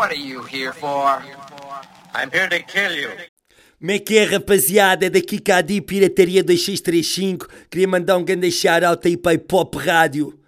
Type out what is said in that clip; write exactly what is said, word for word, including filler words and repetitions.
What are you here for? I'm here to kill you. Como é que é, rapaziada? É daqui Cadi, Pirataria dois seis três cinco. Queria mandar um grande shout-out aí para a Hip Hop Rádio.